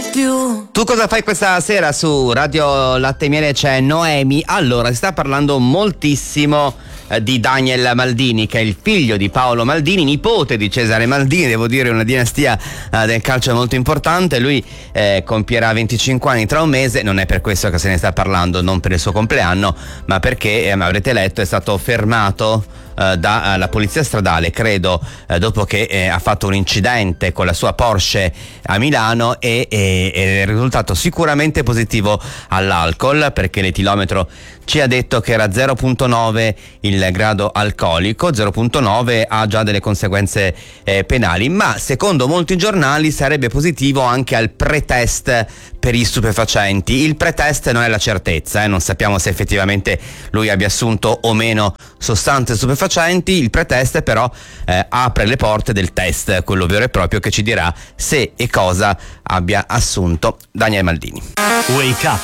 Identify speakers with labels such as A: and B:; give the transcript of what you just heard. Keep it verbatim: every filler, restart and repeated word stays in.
A: mai più.
B: Tu cosa fai questa sera su Radio Latte e Miele? C'è Noemi. Allora, si sta parlando moltissimo eh, di Daniel Maldini, che è il figlio di Paolo Maldini, nipote di Cesare Maldini, devo dire una dinastia eh, del calcio molto importante. Lui eh, compierà venticinque anni tra un mese, non è per questo che se ne sta parlando, non per il suo compleanno, ma perché, eh, avrete letto, è stato fermato eh, dalla polizia stradale, credo eh, dopo che eh, ha fatto un incidente con la sua Porsche a Milano e, e, e è risultato sicuramente positivo all'alcol, perché l'etilometro ci ha detto che era zero virgola nove il grado alcolico. Zero virgola nove ha già delle conseguenze eh, penali, ma secondo molti giornali sarebbe positivo anche al pretest per gli stupefacenti. Il pretest non è la certezza, eh, non sappiamo se effettivamente lui abbia assunto o meno sostanze stupefacenti. Il pretest però eh, apre le porte del test, quello vero e proprio, che ci dirà se e cosa abbia assunto Daniel Maldini.
C: Wake Up